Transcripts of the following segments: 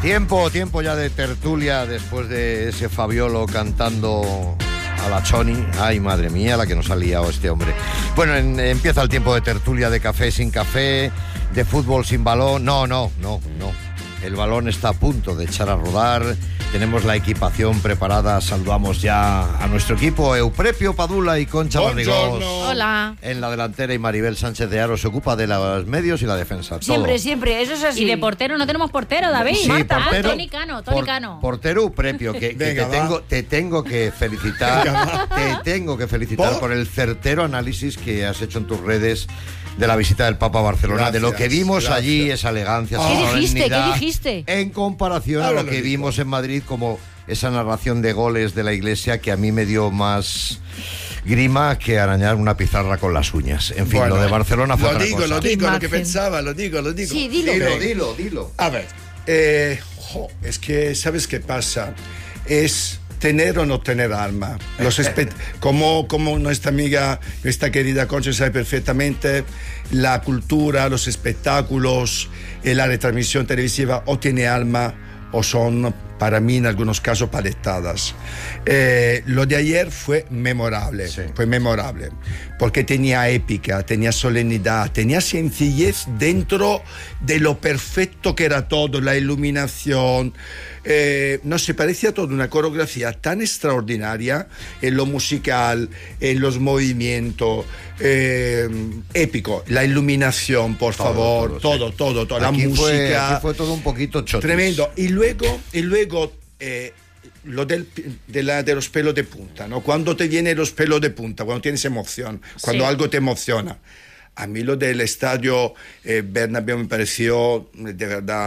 Tiempo ya de tertulia después de ese Fabiolo cantando a la Choni. Ay, madre mía, la que nos ha liado este hombre. Bueno, empieza el tiempo de tertulia, de café sin café, de fútbol sin balón. No. El balón está a punto de echar a rodar. Tenemos la equipación preparada. Saludamos ya a nuestro equipo. Euprepio Padula y Concha Barrigós. Hola. En la delantera, y Maribel Sánchez de Aro se ocupa de los medios y la defensa. Siempre, eso es así. Y de portero no tenemos portero, David. Sí, Marta, portero, Toni Cano. Portero Euprepio, que te tengo que felicitar. Te tengo que felicitar por el certero análisis que has hecho en tus redes de la visita del Papa a Barcelona. Gracias, de lo que vimos allí, esa elegancia, esa ¿Qué dijiste? En comparación a lo que vimos en Madrid, como esa narración de goles de la Iglesia, que a mí me dio más grima que arañar una pizarra con las uñas. En fin, bueno, lo de Barcelona fue otra cosa. Lo digo, lo que pensaba, lo digo. Sí, dilo. A ver, es que, ¿sabes qué pasa? Es tener o no tener alma. Como nuestra amiga, nuestra querida Concha sabe perfectamente, la cultura, los espectáculos, la retransmisión televisiva o tiene alma o son, para mí, en algunos casos, paletadas. Lo de ayer fue memorable, porque tenía épica, tenía solemnidad, tenía sencillez dentro de lo perfecto que era todo, la iluminación. No sé, parecía todo una coreografía tan extraordinaria en lo musical, en los movimientos, épico, la iluminación, por favor, todo, la música. Aquí fue todo un poquito chotis. Tremendo. Y luego lo de los pelos de punta, ¿no? Cuando te vienen los pelos de punta, cuando tienes emoción, cuando algo te emociona. A mí lo del estadio Bernabéu me pareció de verdad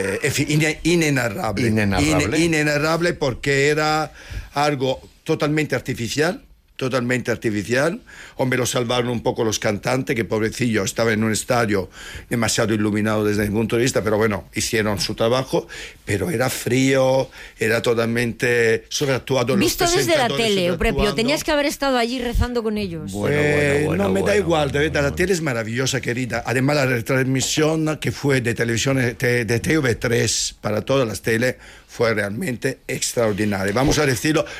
inenarrable, porque era algo totalmente artificial. Hombre, lo salvaron un poco los cantantes, que pobrecillo, estaba en un estadio demasiado iluminado desde mi punto de vista, pero bueno, hicieron su trabajo, pero era frío, era totalmente sobreactuado. Visto desde la tele, Euprepio, tenías que haber estado allí rezando con ellos. No, me da igual, de verdad, la tele es maravillosa, querida. Además, la retransmisión que fue de televisión, de TV3 para todas las tele, fue realmente extraordinaria. Vamos a decirlo,